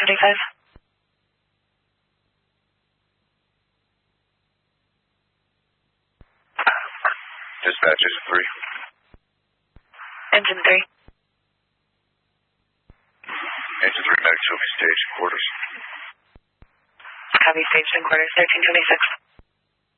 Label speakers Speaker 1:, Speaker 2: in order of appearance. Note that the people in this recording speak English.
Speaker 1: 1325.
Speaker 2: Dispatch is 3.
Speaker 1: Engine 3.
Speaker 2: Engine 3, medic, show me stage and quarters.
Speaker 1: Copy, staged in quarters, 1326.